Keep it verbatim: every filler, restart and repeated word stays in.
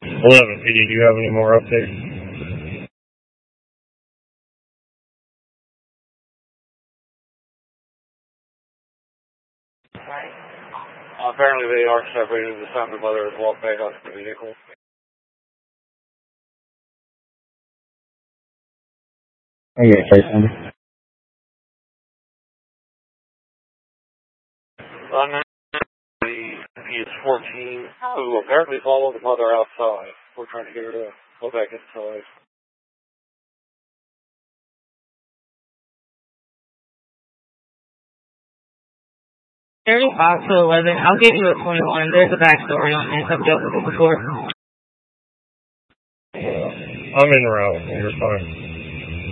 eleven P D, do you have any more updates? Uh, apparently they are separated. The son and mother has walked back out to the vehicle. Okay, case number. Uh, he is fourteen, who apparently followed the mother outside. We're trying to get her to go back inside. thirty-five to eleven. I'll get you at twenty-one. There's a backstory on this. I've dealt with it before. I'm in route. You're fine.